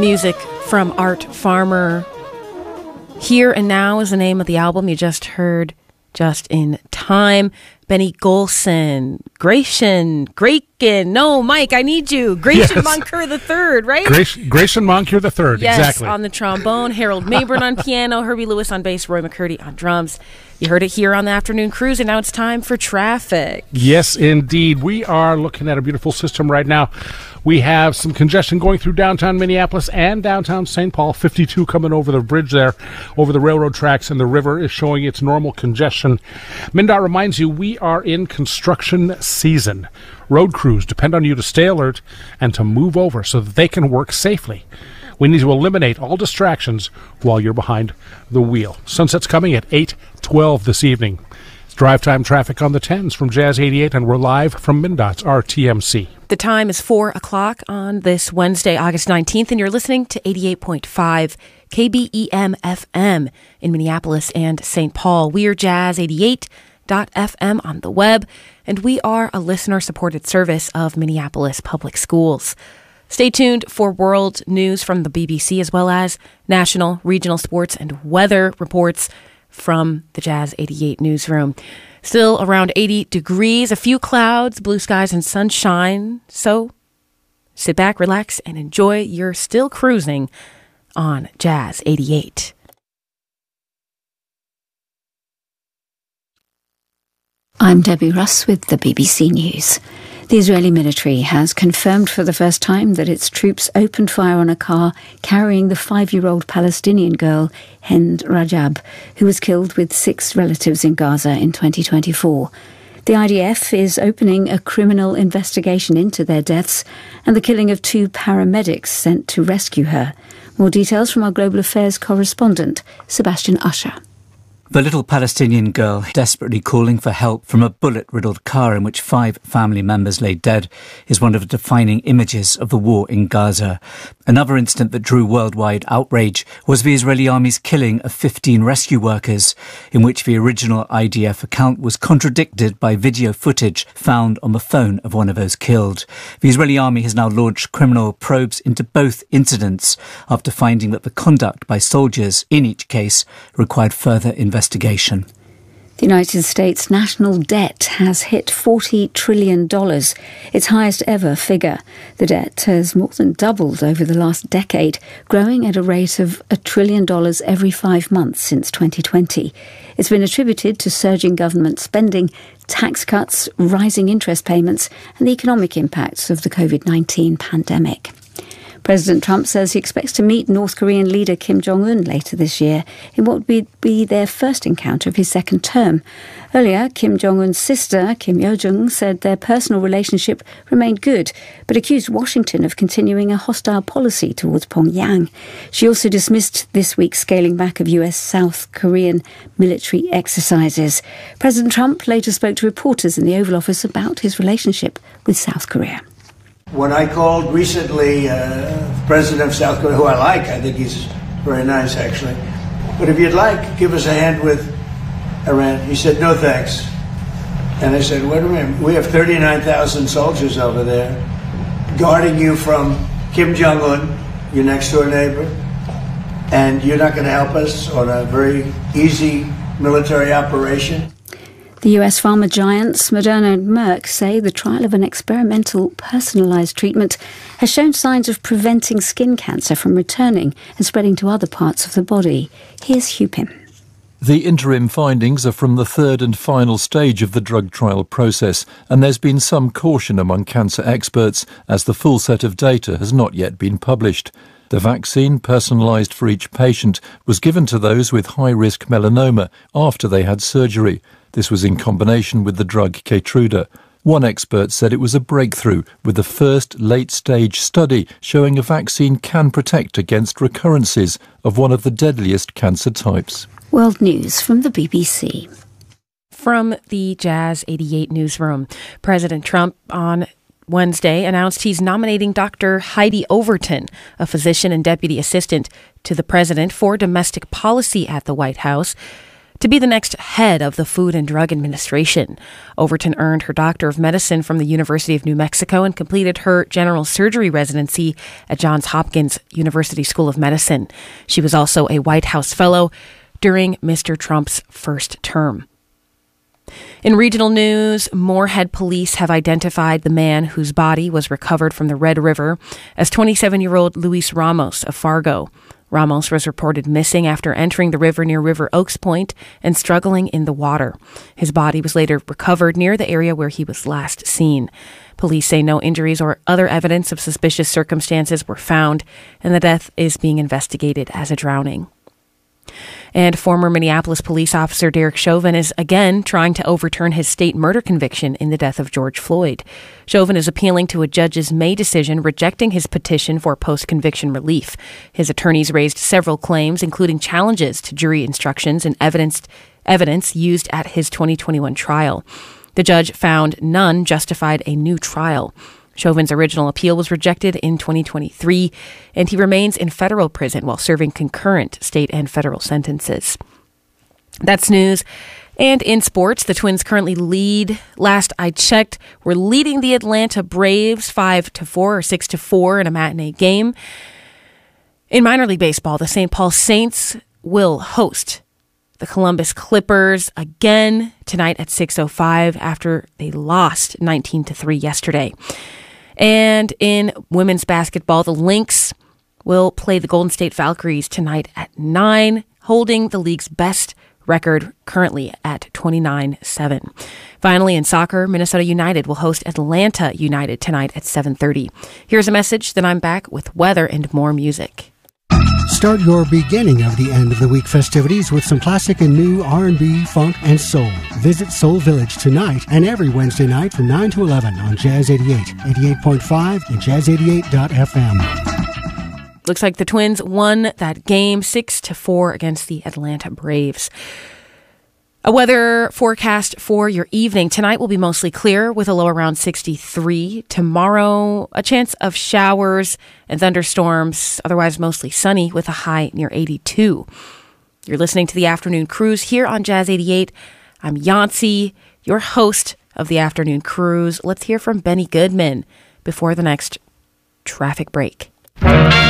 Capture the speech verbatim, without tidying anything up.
music from Art Farmer. Here and Now is the name of the album you just heard. Just in Time. Benny Golson, Gratian, Graken. No, Mike, I need you. Gratian yes. Moncur the third, right? Gratian, Gratian Moncur the third, yes, exactly. On the trombone, Harold Mayburn on piano, Herbie Lewis on bass, Roy McCurdy on drums. You heard it here on the Afternoon Cruise, and now it's time for traffic. Yes, indeed. We are looking at a beautiful system right now. We have some congestion going through downtown Minneapolis and downtown Saint Paul. fifty-two coming over the bridge there, over the railroad tracks, and the river is showing its normal congestion. MnDOT reminds you we are in construction season. Road crews depend on you to stay alert and to move over so that they can work safely. We need to eliminate all distractions while you're behind the wheel. Sunset's coming at eight twelve this evening. It's drive time traffic on the tens from Jazz eighty-eight, and we're live from MnDOT's R T M C. The time is four o'clock on this Wednesday, August nineteenth, and you're listening to eighty-eight point five K B E M F M in Minneapolis and Saint Paul. We're Jazz eighty-eight dot F M on the web, and we are a listener-supported service of Minneapolis Public Schools. Stay tuned for world news from the B B C, as well as national, regional sports, and weather reports from the Jazz eighty-eight newsroom. Still around eighty degrees, a few clouds, blue skies, and sunshine. So sit back, relax, and enjoy your still cruising on Jazz eighty-eight. I'm Debbie Russ with the B B C News. The Israeli military has confirmed for the first time that its troops opened fire on a car carrying the five-year-old Palestinian girl, Hind Rajab, who was killed with six relatives in Gaza in twenty twenty-four. The I D F is opening a criminal investigation into their deaths and the killing of two paramedics sent to rescue her. More details from our Global Affairs correspondent, Sebastian Usher. The little Palestinian girl desperately calling for help from a bullet-riddled car in which five family members lay dead is one of the defining images of the war in Gaza. Another incident that drew worldwide outrage was the Israeli army's killing of fifteen rescue workers, in which the original I D F account was contradicted by video footage found on the phone of one of those killed. The Israeli army has now launched criminal probes into both incidents after finding that the conduct by soldiers in each case required further investigation. Investigation. The United States national debt has hit forty trillion dollars, its highest ever figure. The debt has more than doubled over the last decade, growing at a rate of a trillion dollars every five months since twenty twenty. It's been attributed to surging government spending, tax cuts, rising interest payments, and the economic impacts of the COVID nineteen pandemic. President Trump says he expects to meet North Korean leader Kim Jong-un later this year in what would be their first encounter of his second term. Earlier, Kim Jong-un's sister, Kim Yo-jong, said their personal relationship remained good, but accused Washington of continuing a hostile policy towards Pyongyang. She also dismissed this week's scaling back of U S South Korean military exercises. President Trump later spoke to reporters in the Oval Office about his relationship with South Korea. When I called recently, uh, the president of South Korea, who I like, I think he's very nice actually, but if you'd like, give us a hand with Iran. He said, no thanks. And I said, wait a minute, we have thirty-nine thousand soldiers over there guarding you from Kim Jong-un, your next door neighbor, and you're not going to help us on a very easy military operation? The U S pharma giants Moderna and Merck say the trial of an experimental personalised treatment has shown signs of preventing skin cancer from returning and spreading to other parts of the body. Here's Hugh Pym. The interim findings are from the third and final stage of the drug trial process, and there's been some caution among cancer experts as the full set of data has not yet been published. The vaccine, personalised for each patient, was given to those with high-risk melanoma after they had surgery. This was in combination with the drug Keytruda. One expert said it was a breakthrough, with the first late-stage study showing a vaccine can protect against recurrences of one of the deadliest cancer types. World News from the B B C. From the Jazz eighty-eight newsroom, President Trump on Wednesday announced he's nominating Doctor Heidi Overton, a physician and deputy assistant to the president, for domestic policy at the White House. to be the next head of the Food and Drug Administration. Overton earned her Doctor of Medicine from the University of New Mexico and completed her general surgery residency at Johns Hopkins University School of Medicine. She was also a White House Fellow during Mister Trump's first term. In regional news, Moorhead police have identified the man whose body was recovered from the Red River as twenty-seven-year-old Luis Ramos of Fargo. Ramos was reported missing after entering the river near River Oaks Point and struggling in the water. His body was later recovered near the area where he was last seen. Police say no injuries or other evidence of suspicious circumstances were found, and the death is being investigated as a drowning. And former Minneapolis police officer Derek Chauvin is again trying to overturn his state murder conviction in the death of George Floyd. Chauvin is appealing to a judge's May decision rejecting his petition for post-conviction relief. His attorneys raised several claims, including challenges to jury instructions and evidence, evidence used at his twenty twenty-one trial. The judge found none justified a new trial. Chauvin's original appeal was rejected in twenty twenty-three, and he remains in federal prison while serving concurrent state and federal sentences. That's news. And in sports, the Twins currently lead. Last I checked, we're leading the Atlanta Braves five to four or six to four in a matinee game. In minor league baseball, the Saint Paul Saints will host the Columbus Clippers again tonight at six oh five after they lost nineteen to three yesterday. And in women's basketball, the Lynx will play the Golden State Valkyries tonight at nine, holding the league's best record currently at twenty-nine seven. Finally, in soccer, Minnesota United will host Atlanta United tonight at seven thirty. Here's a message, then I'm back with weather and more music. Start your beginning of the end of the week festivities with some classic and new R and B, funk, and soul. Visit Soul Village tonight and every Wednesday night from nine to eleven on Jazz eighty-eight, eighty-eight point five, and jazz eighty-eight dot f m. Looks like the Twins won that game six to four against the Atlanta Braves. A weather forecast for your evening. Tonight will be mostly clear with a low around sixty-three. Tomorrow, a chance of showers and thunderstorms, otherwise mostly sunny with a high near eighty-two. You're listening to the Afternoon Cruise here on Jazz eighty-eight. I'm Yancey, your host of the Afternoon Cruise. Let's hear from Benny Goodman before the next traffic break.